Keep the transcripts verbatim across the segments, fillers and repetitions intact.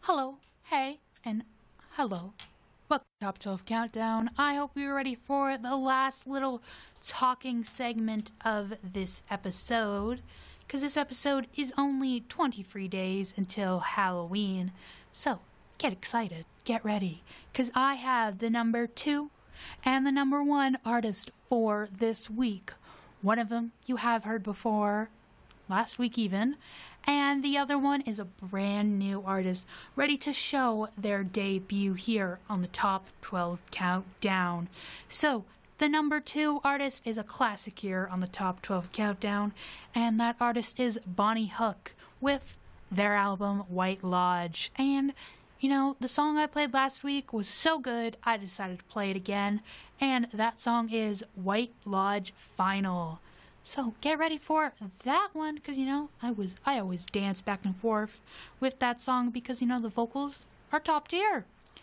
Hello, hey, and hello. Welcome to Top twelve Countdown. I hope you're ready for the last little talking segment of this episode, because this episode is only twenty-three days until Halloween. So, get excited, get ready, because I have the number two and the number one artist for this week. One of them you have heard before, last week even, and the other one is a brand new artist ready to show their debut here on the Top twelve Countdown. So, the number two artist is a classic here on the Top twelve Countdown, and that artist is Bonnie Hook with their album White Lodge. And, you know, the song I played last week was so good, I decided to play it again, and that song is White Lodge Final. So get ready for that one, because you know I was I always dance back and forth with that song because you know the vocals are top tier.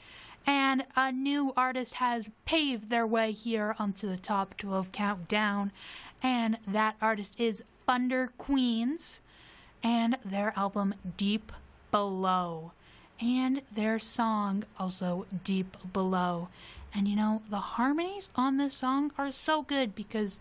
And a new artist has paved their way here onto the Top twelve Countdown, and that artist is Thunder Queens and their album Deep Below, and their song also Deep Below. And you know the harmonies on this song are so good because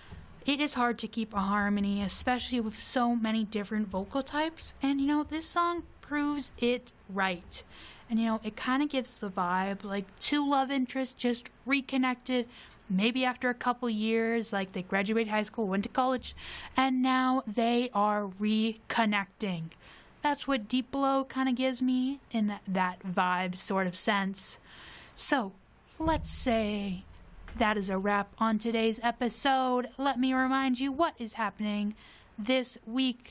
it is hard to keep a harmony, especially with so many different vocal types. And, you know, this song proves it right. And, you know, it kind of gives the vibe like two love interests just reconnected, maybe after a couple years, like they graduated high school, went to college, and now they are reconnecting. That's what Deep Below kind of gives me in that, that vibe sort of sense. So, let's say that is a wrap on today's episode. Let me remind you what is happening this week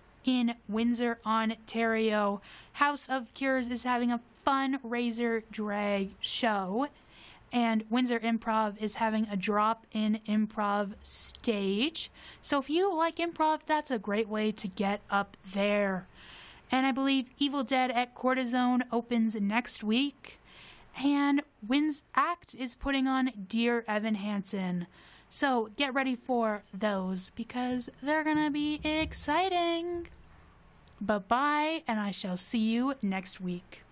in Windsor, Ontario. House of Cures is having a fundraiser drag show, and Windsor Improv is having a drop-in improv stage. So if you like improv, that's a great way to get up there. And I believe Evil Dead at Cortisone opens next week. And Winds Act is putting on Dear Evan Hansen. So get ready for those because they're going to be exciting. Bye-bye, and I shall see you next week.